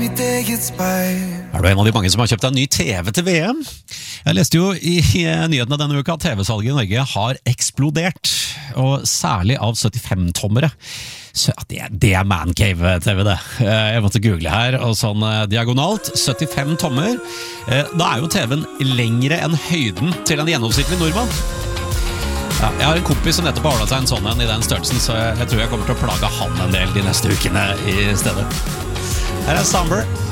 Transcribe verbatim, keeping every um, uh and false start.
Er du en av de mange som har kjøpt en ny T V til V M? Jeg leste jo i nyhetene denne uka at T V-salget i Norge har eksplodert, og særlig av syttifem-tommere. Så det, det er mancave-T V det. Jeg måtte google her, og sånn diagonalt, syttifem tommer. Da er jo T V-en lengre enn høyden til en gjennomsnittlig nordmann. Ja, jeg har en kompis som nettopp har ordnet seg en sånn en i den størrelsen, så jeg, jeg tror jeg kommer til å plage han en del de neste ukene i stedet. Her er Samber.